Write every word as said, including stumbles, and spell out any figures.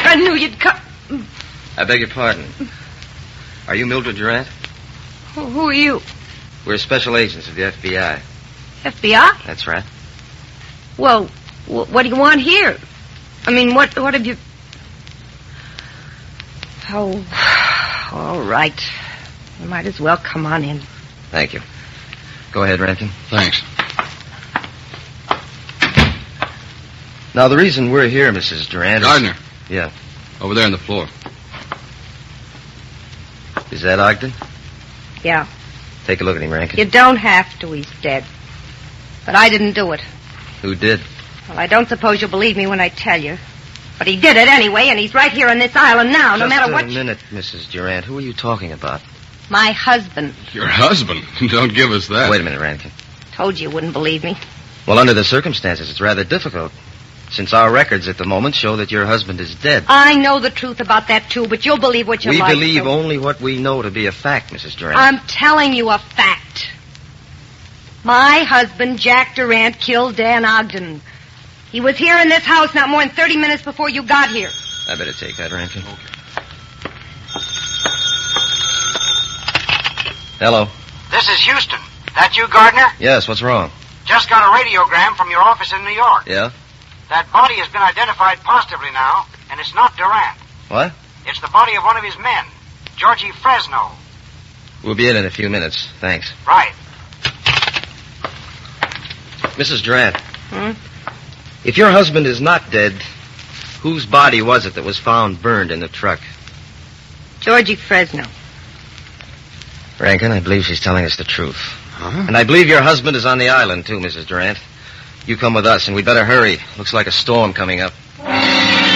I knew you'd come. I beg your pardon. Are you Mildred Durant? Who, who are you? We're special agents of the F B I. F B I? That's right. Well, wh- what do you want here? I mean, what what have you... Oh, all right. You might as well come on in. Thank you. Go ahead, Rankin. Thanks. Now, the reason we're here, Missus Durant... Gardner. Is... Yeah. Over there on the floor. Is that Ogden? Yeah. Take a look at him, Rankin. You don't have to. He's dead. But I didn't do it. Who did? Well, I don't suppose you'll believe me when I tell you. But he did it anyway, and he's right here on this island now, no Just matter a what... minute, Missus Durant. Who are you talking about? My husband. Your husband? Don't give us that. Wait a minute, Rankin. Told you you wouldn't believe me. Well, under the circumstances, it's rather difficult, since our records at the moment show that your husband is dead. I know the truth about that, too, but you'll believe what you we like. We believe so... only what we know to be a fact, Missus Durant. I'm telling you a fact. My husband, Jack Durant, killed Dan Ogden. He was here in this house not more than thirty minutes before you got here. I better take that, Rankin. Okay. Hello. This is Houston. That you, Gardner? Yes, what's wrong? Just got a radiogram from your office in New York. Yeah? That body has been identified positively now, and it's not Durant. What? It's the body of one of his men, Georgie Fresno. We'll be in in a few minutes. Thanks. Right. Missus Durant. Hmm? If your husband is not dead, whose body was it that was found burned in the truck? Georgie Fresno. Rankin, I believe she's telling us the truth. Huh? And I believe your husband is on the island, too, Missus Durant. You come with us, and we'd better hurry. Looks like a storm coming up.